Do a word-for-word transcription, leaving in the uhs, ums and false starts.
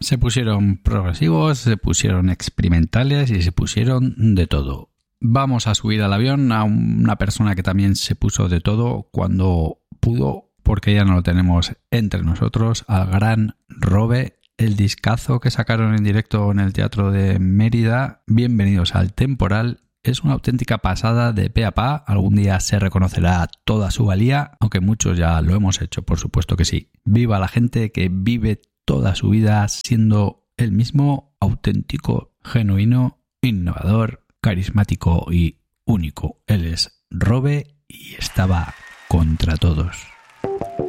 Se pusieron progresivos, se pusieron experimentales y se pusieron de todo. Vamos a subir al avión a una persona que también se puso de todo cuando pudo, porque ya no lo tenemos entre nosotros, al gran Robe, el discazo que sacaron en directo en el Teatro de Mérida. Bienvenidos al Temporal. Es una auténtica pasada de pe a pa. Algún día se reconocerá toda su valía, aunque muchos ya lo hemos hecho, por supuesto que sí. Viva la gente que vive toda su vida siendo el mismo, auténtico, genuino, innovador, carismático y único. Él es Robe y estaba contra todos.